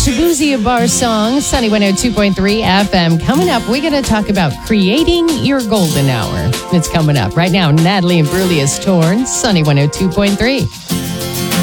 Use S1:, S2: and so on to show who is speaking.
S1: Shabuzi Bar song, Sunny 102.3 FM. Coming up, we're going to talk about creating your golden hour. It's coming up right now. Natalie and Brulius Torn, Sunny 102.3.